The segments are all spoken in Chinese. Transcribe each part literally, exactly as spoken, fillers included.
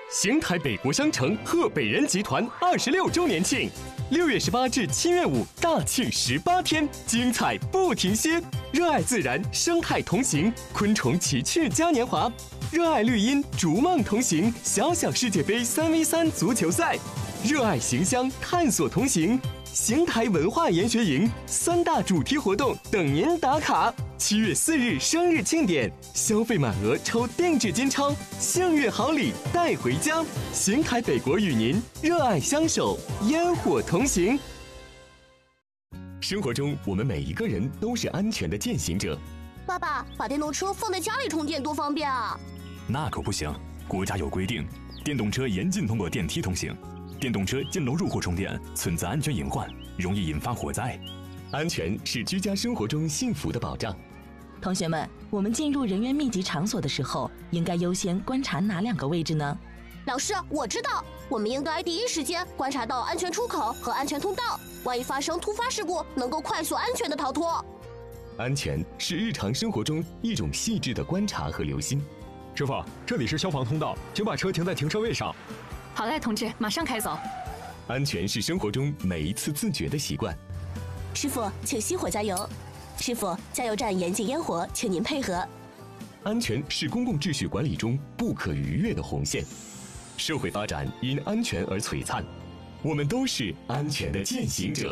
邢台北国商城贺北人集团二十六周年庆，六月十八至七月五大庆十八天，精彩不停歇。热爱自然，生态同行，昆虫奇趣嘉年华；热爱绿荫，逐梦同行，小小世界杯三 v 三足球赛；热爱行乡，探索同行。邢台文化研学营三大主题活动等您打卡。七月四日生日庆典，消费满额抽定制金钞，幸运好礼带回家。邢台北国与您热爱相守，烟火同行。生活中，我们每一个人都是安全的践行者。 爸爸，把电动车放在家里充电多方便啊！ 那可不行，国家有规定，电动车严禁通过电梯通行。电动车进楼入户充电存在安全隐患，容易引发火灾。 安全是居家生活中幸福的保障。 同学们，我们进入人员密集场所的时候，应该优先观察哪两个位置呢？ 老师，我知道，我们应该第一时间观察到安全出口和安全通道，万一发生突发事故，能够快速安全的逃脱。 安全是日常生活中一种细致的观察和留心。 师傅，这里是消防通道，请把车停在停车位上。 好嘞，同志，马上开走。 安全是生活中每一次自觉的习惯。 师傅，请熄火加油。师傅，加油站严禁烟火，请您配合。 安全是公共秩序管理中不可逾越的红线。社会发展因安全而璀璨，我们都是安全的践行者。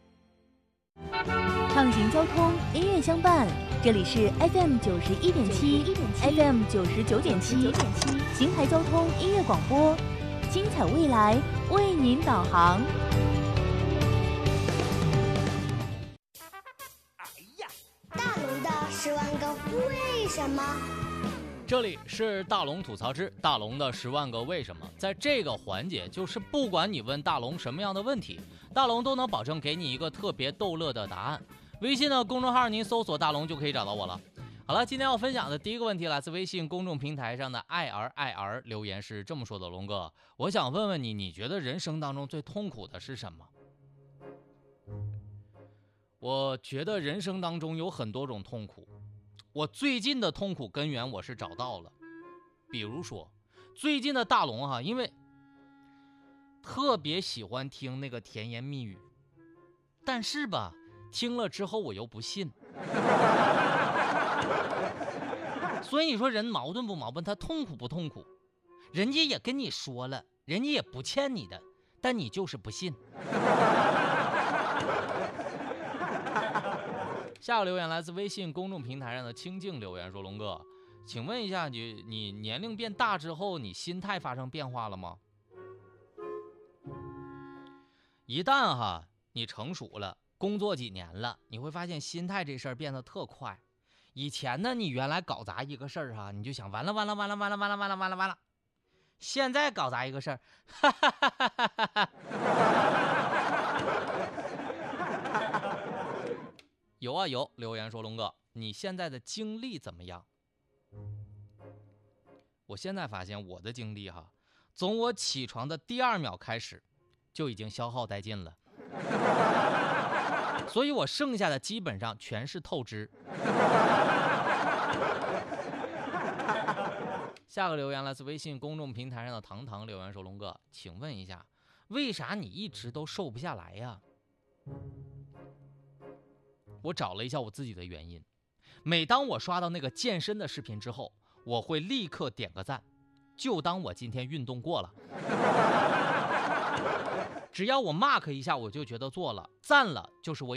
畅行交通，音乐相伴，这里是 F M 九十一点七 ，F M 九十九点七，邢台交通音乐广播。精彩未来，为您导航。 哎呀，大龙的十万个为什么？ 这里是大龙吐槽之大龙的十万个为什么。在这个环节，就是不管你问大龙什么样的问题，大龙都能保证给你一个特别逗乐的答案。微信的公众号您搜索大龙就可以找到我了。好了，今天要分享的第一个问题来自微信公众平台上的爱儿爱儿留言是这么说的：龙哥，我想问问你，你觉得人生当中最痛苦的是什么？我觉得人生当中有很多种痛苦，我最近的痛苦根源我是找到了。比如说最近的大龙哈、啊，因为特别喜欢听那个甜言蜜语，但是吧听了之后我又不信。所以你说人矛盾不矛盾，他痛苦不痛苦？人家也跟你说了，人家也不欠你的，但你就是不信。下个留言来自微信公众平台上的清静留言说：龙哥，请问一下你你年龄变大之后，你心态发生变化了吗？一旦哈你成熟了，工作几年了，你会发现心态这事儿变得特快。以前呢，你原来搞砸一个事儿哈，你就想完了完了完了完了完了完了完了完了。现在搞砸一个事儿，哈哈哈哈哈哈。有啊有，留言说龙哥，你现在的精力怎么样？我现在发现我的精力哈，从我起床的第二秒开始，就已经消耗殆尽了。所以我剩下的基本上全是透支。下个留言来自微信公众平台上的糖糖留言说：龙哥，请问一下，为啥你一直都瘦不下来呀？我找了一下我自己的原因，每当我刷到那个健身的视频之后，我会立刻点个赞，就当我今天运动过了。只要我 mark 一下，我就觉得做了，赞了就是我